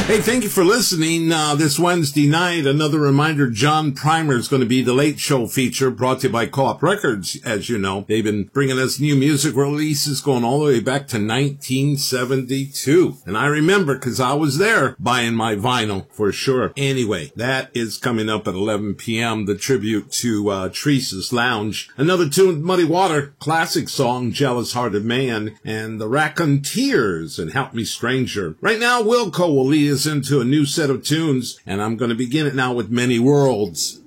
Hey, thank you for listening this Wednesday night. Another reminder, John Primer is going to be the Late Show feature brought to you by Co-op Records. As you know, they've been bringing us new music releases going all the way back to 1972. And I remember because I was there buying my vinyl for sure. Anyway, that is coming up at 11 p.m., the tribute to Teresa's Lounge. Another tune, Muddy Water, classic song, Jealous Hearted Man, and the Raconteurs and Help Me Stranger. Right now, Wilco will lead us into a new set of tunes, and I'm going to begin it now with Many Worlds.